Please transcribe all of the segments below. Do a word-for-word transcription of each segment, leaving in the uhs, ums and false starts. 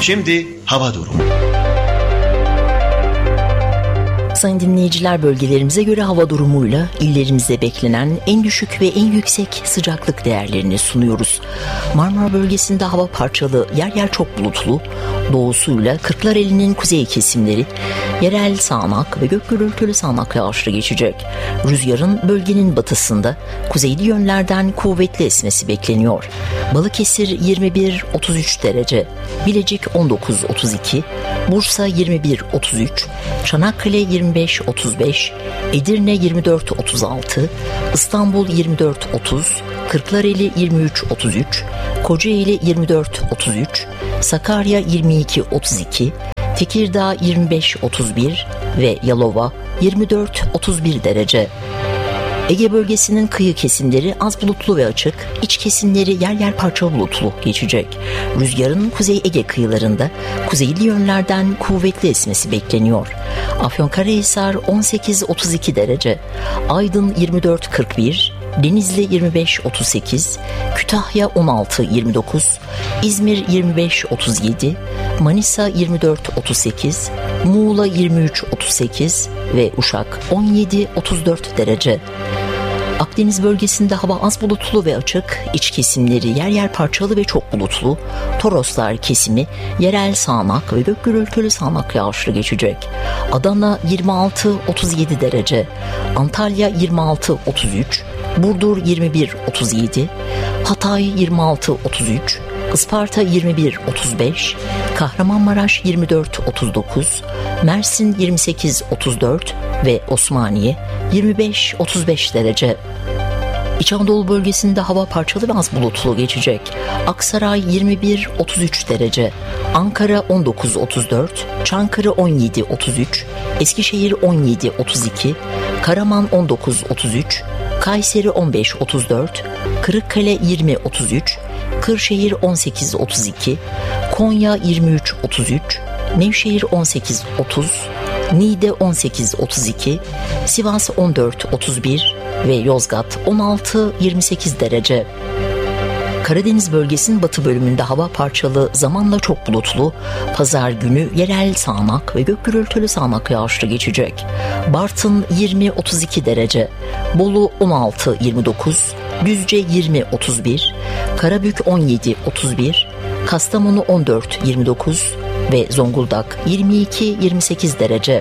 Şimdi hava durumu. Sayın dinleyiciler, bölgelerimize göre hava durumuyla illerimizde beklenen en düşük ve en yüksek sıcaklık değerlerini sunuyoruz. Marmara bölgesinde hava parçalı, yer yer çok bulutlu, doğusuyla Kırklareli'nin kuzey kesimleri yerel sağanak ve gök gürültülü sağanak yağışlı geçecek. Rüzgarın bölgenin batısında kuzeyli yönlerden kuvvetli esmesi bekleniyor. Balıkesir yirmi bir otuz üç derece, Bilecik on dokuz otuz iki, Bursa yirmi bir otuz üç, Çanakkale yirmi beş otuz beş, Edirne yirmi dört otuz altı, İstanbul yirmi dört otuz, Kırklareli yirmi üç otuz üç, Kocaeli yirmi dört otuz üç, Sakarya yirmi iki otuz iki, Tekirdağ yirmi beş otuz bir ve Yalova yirmi dört otuz bir derece. Ege bölgesinin kıyı kesimleri az bulutlu ve açık, iç kesimleri yer yer parçalı bulutlu geçecek. Rüzgarın Kuzey Ege kıyılarında kuzeyli yönlerden kuvvetli esmesi bekleniyor. Afyonkarahisar on sekiz otuz iki derece, Aydın yirmi dört kırk bir, Denizli yirmi beş otuz sekiz, Kütahya on altı yirmi dokuz, İzmir yirmi beş otuz yedi, Manisa yirmi dört otuz sekiz, Muğla yirmi üç otuz sekiz ve Uşak on yedi otuz dört derece. Akdeniz bölgesinde hava az bulutlu ve açık, iç kesimleri yer yer parçalı ve çok bulutlu, Toroslar kesimi yerel sağanak ve gök gürültülü sağanak yağışlı geçecek. Adana yirmi altı otuz yedi derece, Antalya yirmi altı otuz üç, Burdur yirmi bir otuz yedi, Hatay yirmi altı otuz üç, Isparta yirmi bir otuz beş, Kahramanmaraş yirmi dört otuz dokuz, Mersin yirmi sekiz otuz dört ve Osmaniye yirmi beş otuz beş derece. İç Anadolu bölgesinde hava parçalı ve az bulutlu geçecek. Aksaray yirmi bir otuz üç derece, Ankara on dokuz otuz dört, Çankırı on yedi otuz üç, Eskişehir on yedi otuz iki, Karaman on dokuz otuz üç, Kayseri on beş otuz dört, Kırıkkale yirmi otuz üç, Kırşehir on sekiz otuz iki, Konya yirmi üç otuz üç, Nevşehir on sekiz otuz, Niğde on sekiz otuz iki, Sivas on dört otuz bir ve Yozgat on altı yirmi sekiz derece. Karadeniz bölgesinin batı bölümünde hava parçalı, zamanla çok bulutlu, pazar günü yerel sağanak ve gök gürültülü sağanak yağışlı geçecek. Bartın yirmi otuz iki derece, Bolu on altı yirmi dokuz, Düzce yirmi otuz bir, Karabük on yedi otuz bir, Kastamonu on dört yirmi dokuz ve Zonguldak yirmi iki yirmi sekiz derece.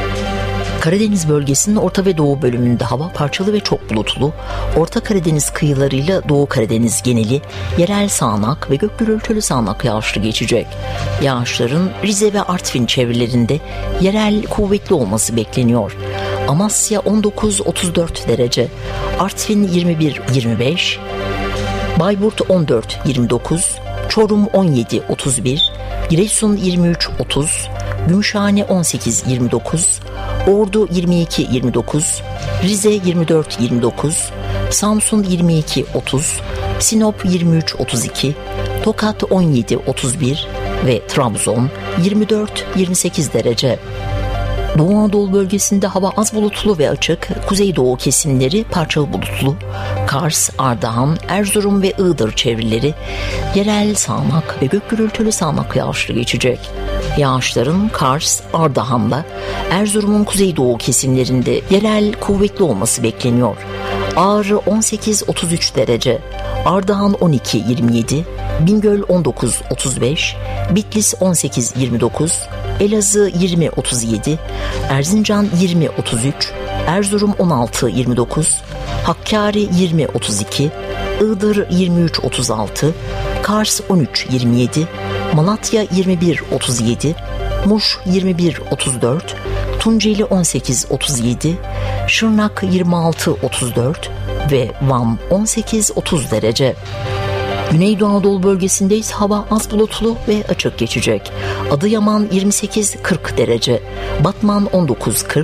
Karadeniz bölgesinin orta ve doğu bölümünde hava parçalı ve çok bulutlu, Orta Karadeniz kıyılarıyla Doğu Karadeniz geneli yerel sağanak ve gök gürültülü sağanak yağışlı geçecek. Yağışların Rize ve Artvin çevrelerinde yerel kuvvetli olması bekleniyor. Amasya on dokuz otuz dört derece, Artvin yirmi bir yirmi beş, Bayburt on dört yirmi dokuz, Çorum on yedi otuz bir, Giresun yirmi üç otuz, Gümüşhane on sekiz yirmi dokuz, Ordu yirmi iki yirmi dokuz, Rize yirmi dört yirmi dokuz, Samsun yirmi iki otuz, Sinop yirmi üç otuz iki, Tokat on yedi otuz bir ve Trabzon yirmi dört yirmi sekiz derece. Doğu Anadolu bölgesinde hava az bulutlu ve açık, kuzeydoğu kesimleri parçalı bulutlu, Kars, Ardahan, Erzurum ve Iğdır çevreleri yerel sağanak ve gök gürültülü sağanak yağışlı geçecek. Yağışların Kars, Ardahan'la Erzurum'un kuzeydoğu kesimlerinde yerel kuvvetli olması bekleniyor. Ağrı on sekiz otuz üç derece, Ardahan on iki yirmi yedi, Bingöl on dokuz otuz beş, Bitlis on sekiz yirmi dokuz, Elazığ yirmi otuz yedi, Erzincan yirmi otuz üç, Erzurum on altı yirmi dokuz, Hakkari yirmi otuz iki, Iğdır yirmi üç otuz altı, Kars on üç yirmi yedi, Malatya yirmi bir otuz yedi, Muş yirmi bir otuz dört, Tunceli on sekiz otuz yedi, Şırnak yirmi altı otuz dört ve Van on sekiz otuz derece. Güneydoğu Anadolu bölgesinde ise hava az bulutlu ve açık geçecek. Adıyaman yirmi sekiz kırk derece, Batman on dokuz kırk,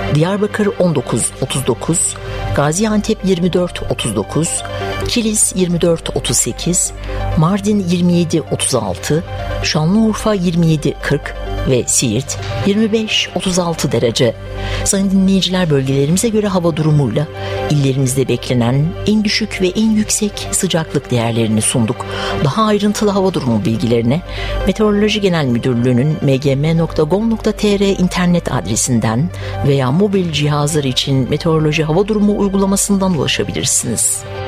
Diyarbakır on dokuz otuz dokuz, Gaziantep yirmi dört otuz dokuz, Kilis yirmi dört otuz sekiz, Mardin yirmi yedi otuz altı, Şanlıurfa yirmi yedi kırk ve Siirt yirmi beş otuz altı derece. Sayın dinleyiciler, bölgelerimize göre hava durumuyla illerimizde beklenen en düşük ve en yüksek sıcaklık değerlerini sunduk. Daha ayrıntılı hava durumu bilgilerine Meteoroloji Genel Müdürlüğü'nün m g m nokta gov nokta t r internet adresinden veya mobil cihazlar için meteoroloji hava durumu uygulamasından ulaşabilirsiniz.